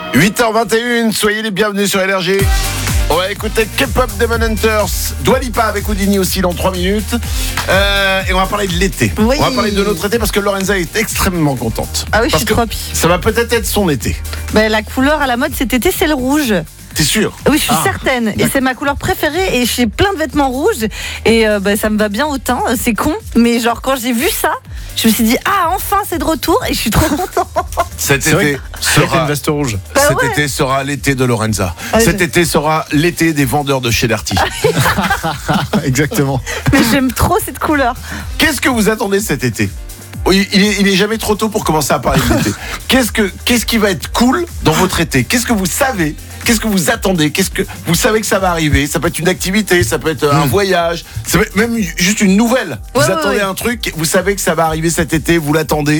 8h21, soyez les bienvenus sur LRG. On va écouter K-pop Demon Hunters, Dua Lipa avec Houdini aussi dans 3 minutes. Et on va parler de l'été. Oui. On va parler de notre été parce que Lorenza est extrêmement contente. Ah oui, parce je suis trop. ça va peut-être être son été. La couleur à la mode cet été, c'est le rouge. T'es sûr? Oui, je suis certaine. Et c'est ma couleur préférée. Et j'ai plein de vêtements rouges. Et ça me va bien au teint. C'est con. Mais genre, quand j'ai vu ça, je me suis dit, enfin, c'est de retour. Et je suis trop contente. Cet C'est été sera une veste rouge. Cet été sera l'été de Lorenza. Cet été sera l'été des vendeurs de chez Darty. Exactement. Mais j'aime trop cette couleur. Qu'est-ce que vous attendez cet été? Oui, il est jamais trop tôt pour commencer à parler de l'été. Qu'est-ce qui va être cool dans votre été? Qu'est-ce que vous savez? Qu'est-ce que vous attendez? Qu'est-ce que vous savez que ça va arriver? Ça peut être une activité, ça peut être un voyage, ça peut être même juste une nouvelle. Vous attendez un truc, vous savez que ça va arriver cet été, vous l'attendez.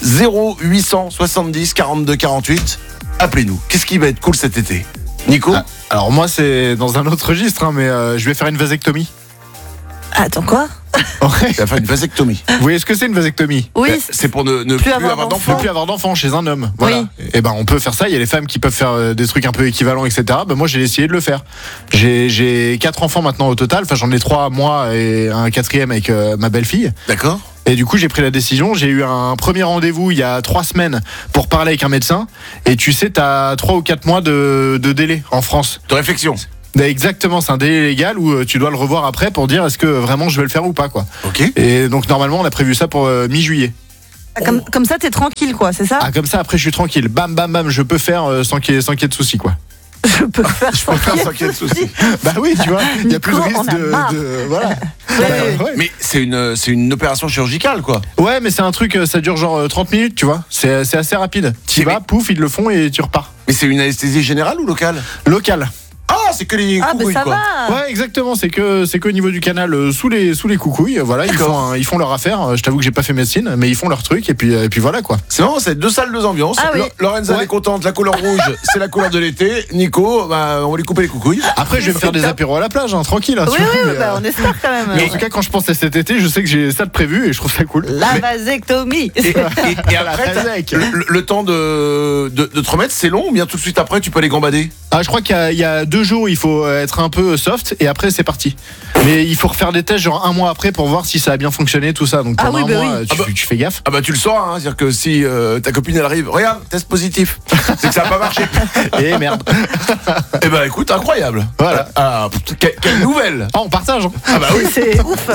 0870 42 48. Appelez-nous. Qu'est-ce qui va être cool cet été? Nico? Alors moi c'est dans un autre registre, mais je vais faire une vasectomie. Attends, quoi? Ouais. Tu vas faire une vasectomie. Vous voyez ce que c'est une vasectomie? Oui. C'est pour ne plus avoir Ne d'enfants. plus avoir d'enfants chez un homme. Voilà. Oui. Et on peut faire ça. Il y a les femmes qui peuvent faire des trucs un peu équivalents, etc. Moi, j'ai essayé de le faire. J'ai 4 enfants maintenant au total. Enfin, j'en ai 3 moi et un 4e avec ma belle-fille. D'accord. Et du coup, j'ai pris la décision. J'ai eu un premier rendez-vous il y a 3 semaines pour parler avec un médecin. Et tu sais, t'as 3 ou 4 mois de délai en France. De réflexion. Exactement, c'est un délai légal où tu dois le revoir après pour dire est-ce que vraiment je vais le faire ou pas, quoi. Ok. Et donc normalement on a prévu ça pour mi-juillet. Comme ça, t'es tranquille, quoi, c'est ça? Ah, comme ça après je suis tranquille. Bam bam bam, je peux faire sans qu'il y ait de soucis, quoi. Je peux faire sans qu'il y ait de soucis. Bah oui, tu vois, il y a plus de Nico, risque on a marre. voilà. Ouais. Mais c'est une opération chirurgicale, quoi. Ouais, mais c'est un truc, ça dure genre 30 minutes, tu vois. C'est assez rapide. Tu vas, pouf, ils le font et tu repars. Mais c'est une anesthésie générale ou locale? Local. Ah, c'est que les coucouilles, ça quoi. va. Ouais, exactement, c'est qu'au niveau du canal sous les coucouilles, voilà, ils font leur affaire. Je t'avoue que j'ai pas fait médecine, mais ils font leur truc et puis voilà, quoi. C'est marrant, c'est 2 salles, 2 ambiances. Ah oui. Lorenza elle est contente, la couleur rouge, c'est la couleur de l'été. Nico, on va lui couper les coucouilles. Après, je vais me faire des apéros à la plage, tranquille. Oui, tu vois, oui, mais, on espère quand même. mais en tout cas, quand je pense à cet été, je sais que j'ai ça de prévu et je trouve ça cool. La vasectomie. Et après, le temps de te remettre, c'est long ou bien tout de suite après, tu peux aller gambader? Ah, je crois qu'il y a 2 jours, il faut être un peu soft et après c'est parti. Mais il faut refaire des tests genre 1 mois après pour voir si ça a bien fonctionné, tout ça. Donc pendant un mois, tu fais gaffe. Ah bah tu le sauras, c'est-à-dire que si ta copine elle arrive, regarde, test positif, c'est que ça n'a pas marché. Et merde. Eh bah écoute, incroyable. Voilà. Ah, quelle nouvelle. Ah, on partage. Ah bah oui. C'est ouf.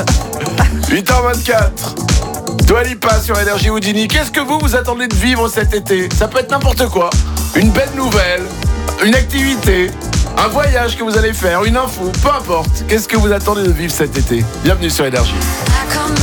8h24. Dua Lipa sur Énergie Houdini. Qu'est-ce que vous attendez de vivre cet été? Ça peut être n'importe quoi. Une belle nouvelle, une activité, un voyage que vous allez faire, une info, peu importe. Qu'est-ce que vous attendez de vivre cet été? Bienvenue sur Énergie. I come